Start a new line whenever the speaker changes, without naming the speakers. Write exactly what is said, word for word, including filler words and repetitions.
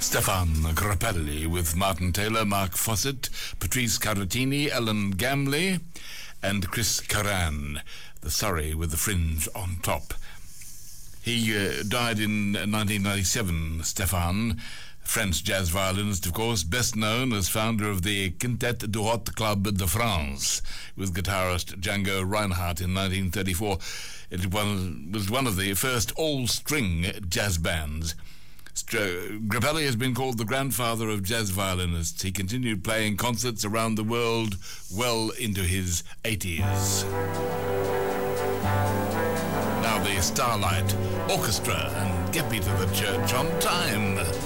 Stefan Grappelli with Martin Taylor, Mark Fawcett, Patrice Caratini, Ellen Gamley, and Chris Karan, the Surrey with the fringe on top. He uh, died in nineteen ninety-seven, Stefan, French jazz violinist, of course, best known as founder of the Quintet du Hot Club de France, with guitarist Django Reinhardt in nineteen thirty-four. It was one of the first all-string jazz bands. Grappelli has been called the grandfather of jazz violinists. He continued playing concerts around the world well into his eighties. Now the Starlight Orchestra, and get me to the church on time.